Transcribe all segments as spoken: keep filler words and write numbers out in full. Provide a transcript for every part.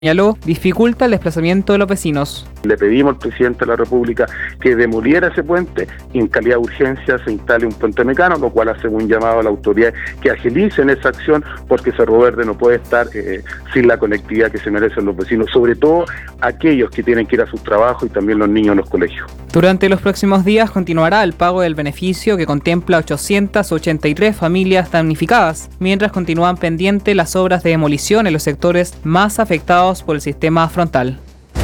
señaló, dificulta el desplazamiento de los vecinos. Le pedimos al presidente de la República que demoliera ese puente y en calidad de urgencia se instale un puente mecano, lo cual hace un llamado a la autoridad que agilicen esa acción porque Cerro Verde no puede estar eh, sin la conectividad que se merecen los vecinos, sobre todo aquellos que tienen que ir a sus trabajos y también los niños en los colegios. Durante los próximos días continuará el pago del beneficio que contempla ochocientas ochenta y tres familias damnificadas, mientras continúan pendientes las obras de demolición en los sectores más afectados por el sistema frontal.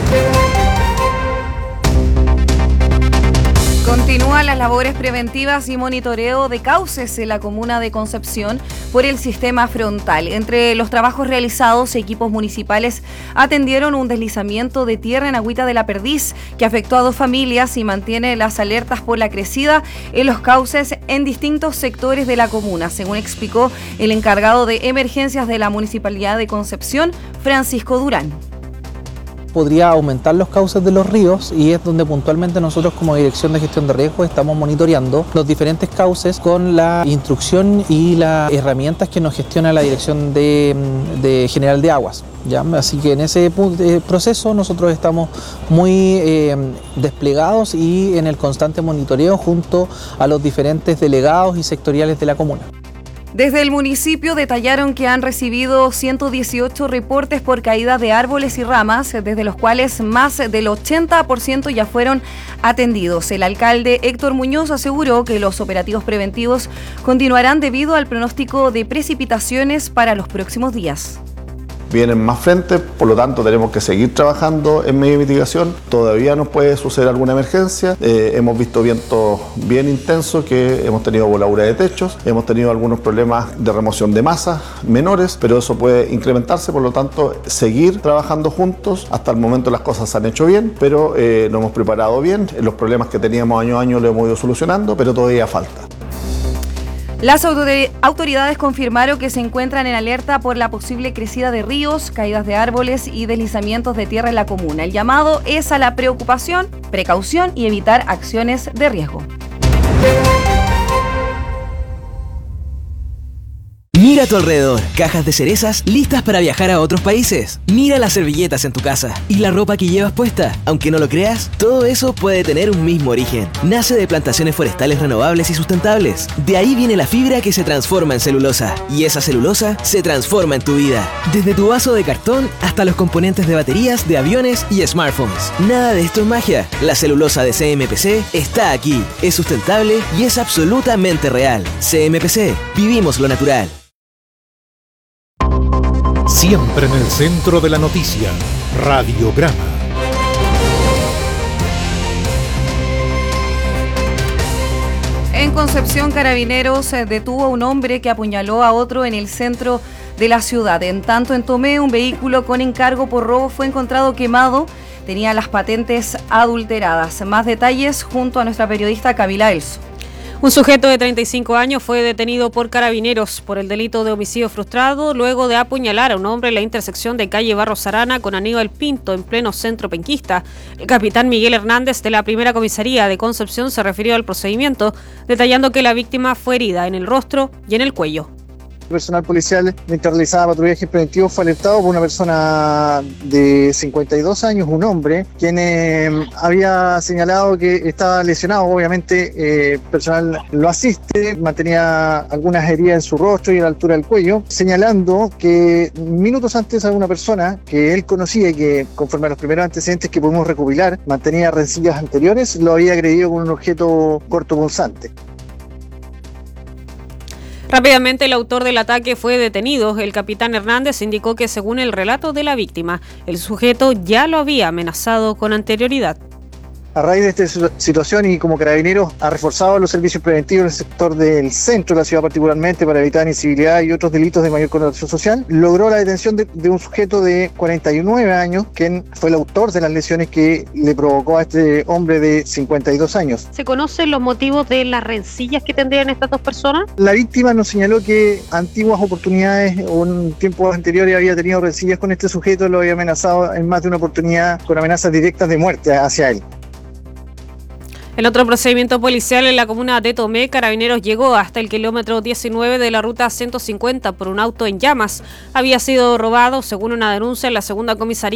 Continúan las labores preventivas y monitoreo de cauces en la comuna de Concepción por el sistema frontal. Entre los trabajos realizados, equipos municipales atendieron un deslizamiento de tierra en Agüita de la Perdiz que afectó a dos familias y mantiene las alertas por la crecida en los cauces en distintos sectores de la comuna, según explicó el encargado de emergencias de la Municipalidad de Concepción, Francisco Durán. Podría aumentar los cauces de los ríos y es donde puntualmente nosotros como Dirección de Gestión de Riesgos estamos monitoreando los diferentes cauces con la instrucción y las herramientas que nos gestiona la Dirección de, de General de Aguas, ¿ya? Así que en ese proceso nosotros estamos muy eh, desplegados y en el constante monitoreo junto a los diferentes delegados y sectoriales de la comuna. Desde el municipio detallaron que han recibido ciento dieciocho reportes por caída de árboles y ramas, desde los cuales más del ochenta por ciento ya fueron atendidos. El alcalde Héctor Muñoz aseguró que los operativos preventivos continuarán debido al pronóstico de precipitaciones para los próximos días. Vienen más frentes, por lo tanto tenemos que seguir trabajando en medio de mitigación. Todavía nos puede suceder alguna emergencia. Eh, hemos visto vientos bien intensos, que hemos tenido voladura de techos, hemos tenido algunos problemas de remoción de masas menores, pero eso puede incrementarse, por lo tanto seguir trabajando juntos. Hasta el momento las cosas se han hecho bien, pero eh, nos hemos preparado bien. Los problemas que teníamos año a año los hemos ido solucionando, pero todavía falta. Las autoridades confirmaron que se encuentran en alerta por la posible crecida de ríos, caídas de árboles y deslizamientos de tierra en la comuna. El llamado es a la preocupación, precaución y evitar acciones de riesgo. Mira a tu alrededor, cajas de cerezas listas para viajar a otros países. Mira las servilletas en tu casa y la ropa que llevas puesta. Aunque no lo creas, todo eso puede tener un mismo origen. Nace de plantaciones forestales renovables y sustentables. De ahí viene la fibra que se transforma en celulosa. Y esa celulosa se transforma en tu vida. Desde tu vaso de cartón hasta los componentes de baterías, de aviones y smartphones. Nada de esto es magia. La celulosa de C M P C está aquí. Es sustentable y es absolutamente real. C M P C. Vivimos lo natural. Siempre en el centro de la noticia, Radiograma. En Concepción, Carabineros detuvo a un hombre que apuñaló a otro en el centro de la ciudad. En tanto, en Tomé, un vehículo con encargo por robo fue encontrado quemado. Tenía las patentes adulteradas. Más detalles junto a nuestra periodista Camila Elso. Un sujeto de treinta y cinco años fue detenido por Carabineros por el delito de homicidio frustrado luego de apuñalar a un hombre en la intersección de calle Barros Arana con Aníbal Pinto en pleno centro penquista. El capitán Miguel Hernández de la primera comisaría de Concepción se refirió al procedimiento, detallando que la víctima fue herida en el rostro y en el cuello. El personal policial mientras realizaba patrullaje preventivo fue alertado por una persona de cincuenta y dos años, un hombre, quien eh, había señalado que estaba lesionado. Obviamente, eh, personal lo asiste, mantenía algunas heridas en su rostro y a la altura del cuello, señalando que minutos antes alguna persona que él conocía y que, conforme a los primeros antecedentes que pudimos recopilar, mantenía rencillas anteriores, lo había agredido con un objeto cortopunzante. Rápidamente el autor del ataque fue detenido. El capitán Hernández indicó que según el relato de la víctima, el sujeto ya lo había amenazado con anterioridad. A raíz de esta situación y como Carabineros ha reforzado los servicios preventivos en el sector del centro de la ciudad particularmente para evitar incivilidad y otros delitos de mayor connotación social, logró la detención de, de un sujeto de cuarenta y nueve años, quien fue el autor de las lesiones que le provocó a este hombre de cincuenta y dos años. ¿Se conocen los motivos de las rencillas que tendrían estas dos personas? La víctima nos señaló que antiguas oportunidades o en tiempos anteriores había tenido rencillas con este sujeto, lo había amenazado en más de una oportunidad con amenazas directas de muerte hacia él. En otro procedimiento policial en la comuna de Tomé, Carabineros llegó hasta el kilómetro diecinueve de la ruta ciento cincuenta por un auto en llamas. Había sido robado, según una denuncia en la segunda comisaría